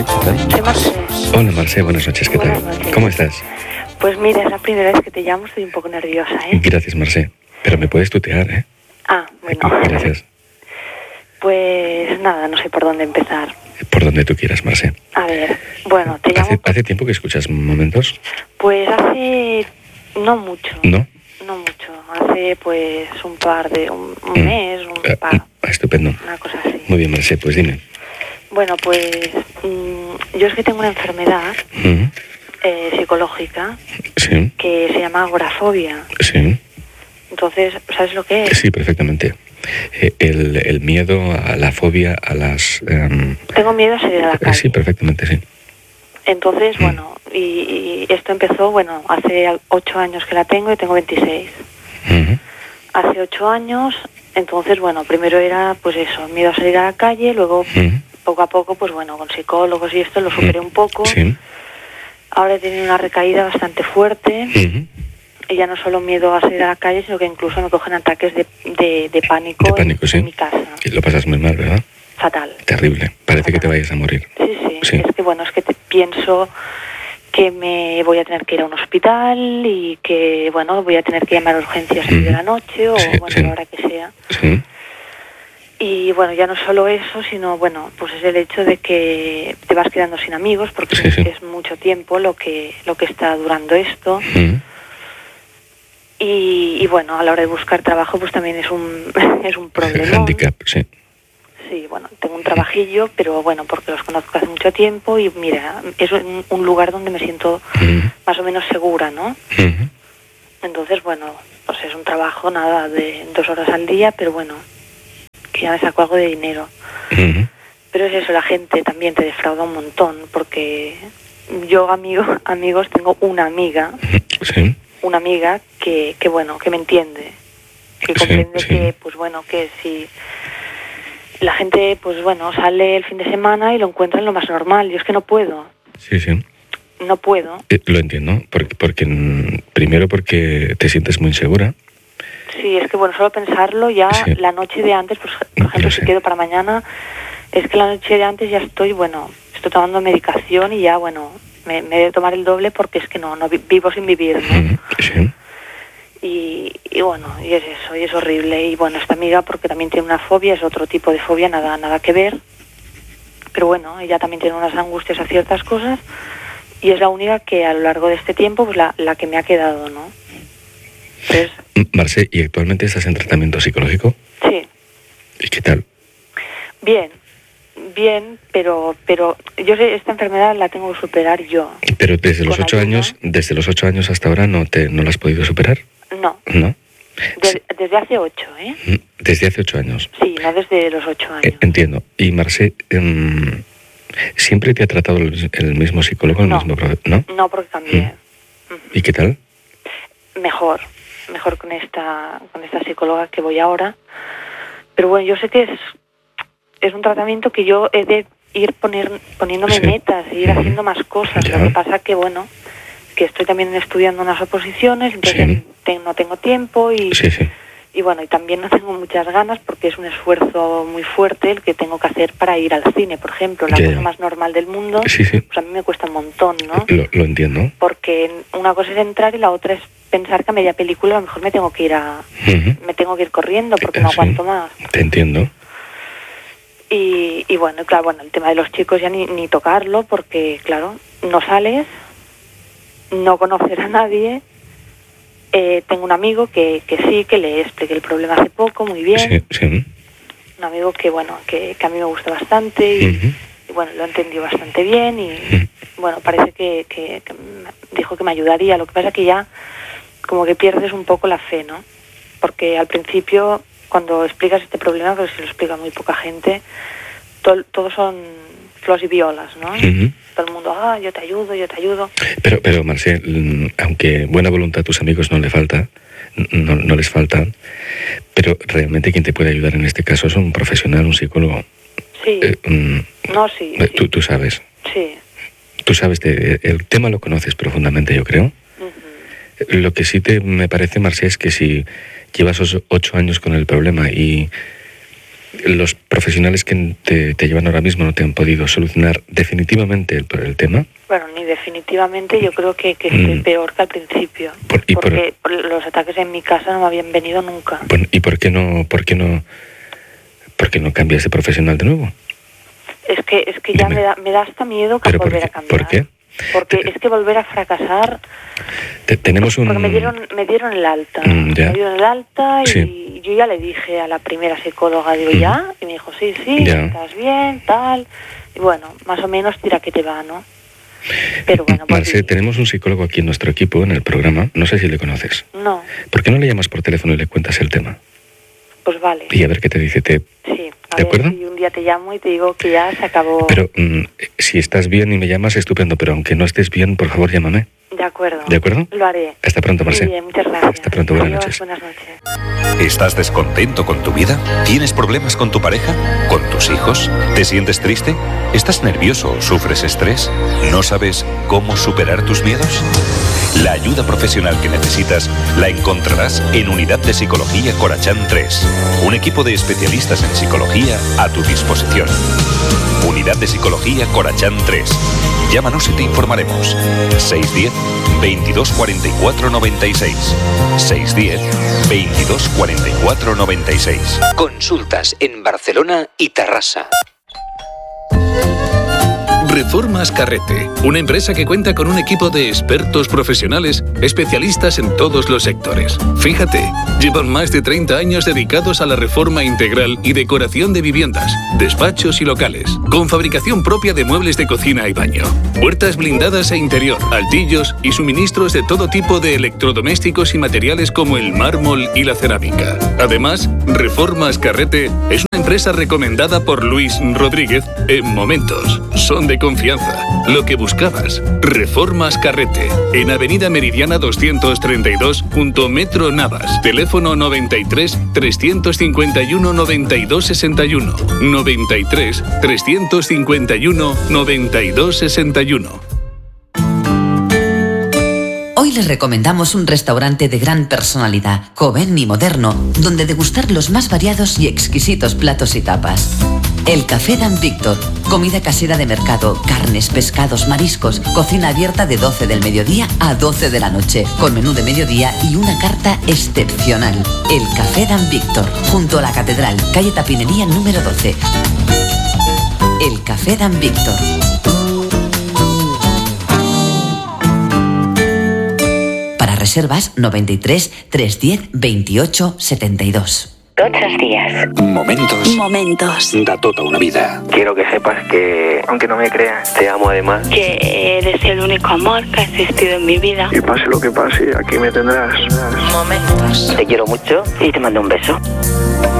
Soy Marce. Hola Marce, buenas noches, ¿qué tal? Buenas noches. ¿Cómo estás? Pues mira, es la primera vez que te llamo, estoy un poco nerviosa, ¿eh? Gracias Marce, pero me puedes tutear, ¿eh? Ah, bueno. Gracias. Pues nada, no sé por dónde empezar. Por donde tú quieras, Marce. A ver, bueno, te llamo... ¿Hace tiempo que escuchas Momentos? Pues hace... no mucho. ¿No? No mucho. Hace pues un par de... un mes, un par... Estupendo. Una cosa así. Muy bien, Marce, pues dime. Bueno, pues yo es que tengo una enfermedad psicológica Sí, que se llama agorafobia. sí. Entonces, ¿sabes lo que es? Sí, perfectamente. El miedo a la fobia, a las... Tengo miedo a salir a la calle. Sí, perfectamente, sí. Entonces, bueno, y esto empezó, bueno, hace 8 años que la tengo y tengo 26. Ujú. Hace 8 años, entonces, bueno, primero era, pues eso, miedo a salir a la calle, luego, poco a poco, pues bueno, con psicólogos y esto lo superé un poco. Sí. Ahora he tenido una recaída bastante fuerte. Ujú. Y ya no solo miedo a salir a la calle, sino que incluso me cogen ataques de pánico, De pánico, sí. en mi casa. Y lo pasas muy mal, ¿verdad? Fatal. Terrible. Parece que te vayas a morir. Sí, sí. Sí. Es que, bueno, es que pienso que me voy a tener que ir a un hospital y que, bueno, voy a tener que llamar a urgencias en medio de la noche o, Sí, bueno, sí. a la hora que sea. Sí. Y, bueno, ya no solo eso, sino, bueno, pues es el hecho de que te vas quedando sin amigos porque Sí, sí. es mucho tiempo lo que está durando esto. Ujú. Y, bueno, a la hora de buscar trabajo, pues también es un problema. Handicap, sí. Sí, bueno, tengo un trabajillo, pero bueno, porque los conozco hace mucho tiempo y mira, es un lugar donde me siento más o menos segura, ¿no? Ujú. Entonces, bueno, pues es un trabajo, nada, de 2 horas al día, pero bueno, que ya me saco algo de dinero. Ujú. Pero es eso, la gente también te defrauda un montón, porque yo, amigos, tengo una amiga Sí. que bueno, que me entiende, que Sí, comprende sí. que, pues bueno, que si la gente, pues bueno, sale el fin de semana y lo encuentran lo más normal. Yo es que no puedo, Sí, sí. no puedo. Lo entiendo, primero porque te sientes muy insegura. Sí, es que bueno, solo pensarlo ya Sí. la noche de antes, pues por ejemplo, Lo si sé. quedo para mañana, es que la noche de antes ya estoy tomando medicación y ya, bueno, me he de tomar el doble porque es que no vivo sin vivir, ¿no? Ujú. Sí. Y bueno, y es eso, y es horrible. Y bueno, esta amiga, porque también tiene una fobia, es otro tipo de fobia, nada que ver. Pero bueno, ella también tiene unas angustias a ciertas cosas y es la única que a lo largo de este tiempo, pues la que me ha quedado, ¿no? Entonces, Marce, ¿y actualmente estás en tratamiento psicológico? sí, ¿Y qué tal? bien, pero yo sé, esta enfermedad la tengo que superar yo. Pero desde los ¿Con 8 ayuda? años, hasta ahora no la has podido superar, No, ¿no? desde hace 8, ¿eh? Desde hace 8 años. Sí, no desde los 8 años. Entiendo. Y Marce, ¿siempre te ha tratado el mismo psicólogo, No. mismo profesor? ¿No? No, porque cambié. ¿Y qué tal? Mejor con esta psicóloga que voy ahora. Pero bueno, yo sé que es un tratamiento que yo he de ir poniéndome Sí. metas, e ir haciendo más cosas. Ya. Lo que pasa que, bueno, que estoy también estudiando unas oposiciones, entonces no tengo tiempo y, Sí, sí. y bueno, y también no tengo muchas ganas porque es un esfuerzo muy fuerte el que tengo que hacer para ir al cine, por ejemplo, la Ya. cosa más normal del mundo. Sí, sí. Pues a mí me cuesta un montón, ¿no? Lo entiendo. Porque una cosa es entrar y la otra es pensar que a media película a lo mejor me tengo que ir corriendo porque no Sí. aguanto más. Te entiendo. Y bueno, claro, el tema de los chicos ya ni tocarlo porque, claro, no sales, no conoces a nadie. Tengo un amigo que sí, que le expliqué el problema hace poco, muy bien. Sí, sí. Un amigo que, bueno, que a mí me gusta bastante y bueno, lo entendió bastante bien y bueno, parece que me dijo que me ayudaría. Lo que pasa que ya como que pierdes un poco la fe, ¿no? Porque al principio, cuando explicas este problema, que se lo explica muy poca gente, todos son flores y violas, ¿no? Todo el mundo, yo te ayudo. Pero Marce, aunque buena voluntad a tus amigos no les falta, pero realmente quien te puede ayudar en este caso es un profesional, un psicólogo. Sí, sí. Tú sabes. Sí. Tú sabes, el tema lo conoces profundamente, yo creo. Lo que sí me parece, Marcia, es que si llevas 8 años con el problema y los profesionales que te llevan ahora mismo no te han podido solucionar definitivamente el tema. Bueno, ni definitivamente, yo creo que estoy peor que al principio. Porque los ataques en mi casa no me habían venido nunca. Bueno, ¿y por qué no cambias de profesional de nuevo? Es que ya me da hasta miedo volver a cambiar. ¿Por qué? Porque es que volver a fracasar... Tenemos un... Porque me dieron el alta. Me dieron el alta y yo ya le dije a la primera psicóloga, digo, ¿ya? Y me dijo, sí, estás bien, tal... Y bueno, más o menos tira que te va, ¿no? Pero bueno... Marce, tenemos un psicólogo aquí en nuestro equipo, en el programa. No sé si le conoces. No. ¿Por qué no le llamas por teléfono y le cuentas el tema? Pues vale. Y a ver qué te dice. Sí, ¿de acuerdo? Si un día te llamo y te digo que ya se acabó. Pero si estás bien y me llamas, estupendo. Pero aunque no estés bien, por favor, llámame. De acuerdo. ¿De acuerdo? Lo haré. Hasta pronto, Marce. Muy bien, muchas gracias. Hasta pronto, buenas noches. Buenas noches. ¿Estás descontento con tu vida? ¿Tienes problemas con tu pareja? ¿Con tus hijos? ¿Te sientes triste? ¿Estás nervioso o sufres estrés? ¿No sabes cómo superar tus miedos? La ayuda profesional que necesitas la encontrarás en Unidad de Psicología Corachán 3. Un equipo de especialistas en psicología a tu disposición. Unidad de Psicología Corachán 3. Llámanos y te informaremos. 610 22 44 96. 610 22 44 96. Consultas en Barcelona y Tarrasa. Reformas Carrete, una empresa que cuenta con un equipo de expertos profesionales especialistas en todos los sectores. Fíjate, llevan más de 30 años dedicados a la reforma integral y decoración de viviendas, despachos y locales, con fabricación propia de muebles de cocina y baño, puertas blindadas e interior, altillos y suministros de todo tipo de electrodomésticos y materiales como el mármol y la cerámica. Además, Reformas Carrete es una empresa recomendada por Luis Rodríguez en Momentos. Son de confianza. Lo que buscabas. Reformas Carrete. En Avenida Meridiana 232, junto Metro Navas. Teléfono 93 351 92 61. 93 351 92 61. Hoy les recomendamos un restaurante de gran personalidad, joven y moderno, donde degustar los más variados y exquisitos platos y tapas. El Café Dan Víctor, comida casera de mercado, carnes, pescados, mariscos, cocina abierta de 12 del mediodía a 12 de la noche, con menú de mediodía y una carta excepcional. El Café Dan Víctor, junto a la Catedral, calle Tapinería número 12. El Café Dan Víctor. Para reservas 93 310 28 72. Tots els dies. Momentos. Da tota una vida. Quiero que sepas que, aunque no me creas, te amo además. Que eres el único amor que ha existido en mi vida. Y pase lo que pase, aquí me tendrás. Momentos. Te quiero mucho y te mando un beso.